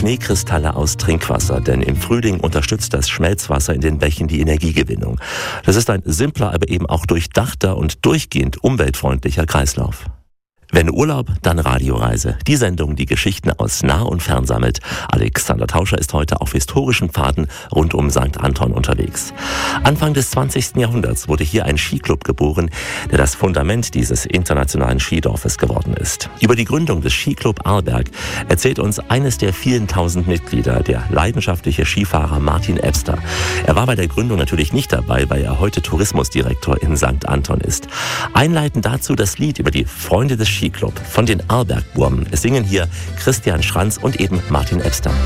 Schneekristalle aus Trinkwasser, denn im Frühling unterstützt das Schmelzwasser in den Bächen die Energiegewinnung. Das ist ein simpler, aber eben auch durchdachter und durchgehend umweltfreundlicher Kreislauf. Wenn Urlaub, dann Radioreise. Die Sendung, die Geschichten aus Nah und Fern sammelt. Alexander Tauscher ist heute auf historischen Pfaden rund um St. Anton unterwegs. Anfang des 20. Jahrhunderts wurde hier ein Skiclub geboren, der das Fundament dieses internationalen Skidorfes geworden ist. Über die Gründung des Skiclub Arlberg erzählt uns eines der vielen tausend Mitglieder, der leidenschaftliche Skifahrer Martin Ebster. Er war bei der Gründung natürlich nicht dabei, weil er heute Tourismusdirektor in St. Anton ist. Einleitend dazu das Lied über die Freunde des Skiclub von den Arlbergburmen. Es singen hier Christian Schranz und eben Martin Ebster.